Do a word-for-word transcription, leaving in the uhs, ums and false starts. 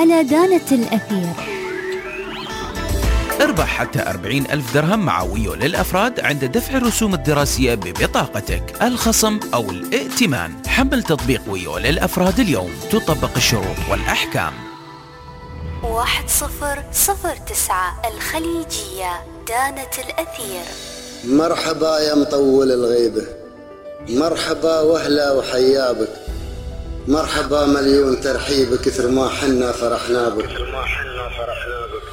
على دانة الأثير. اربح حتى أربعين ألف درهم مع ويو للأفراد عند دفع الرسوم الدراسية ببطاقتك. الخصم أو الائتمان. حمل تطبيق ويو للأفراد اليوم، تطبق الشروط والأحكام. واحد صفر صفر تسعة الخليجية، دانة الأثير. مرحبا يا مطول الغيبة، مرحبا وهلا وحيابك، مرحبا مليون ترحيب، كثر ما حنا فرحنا بك.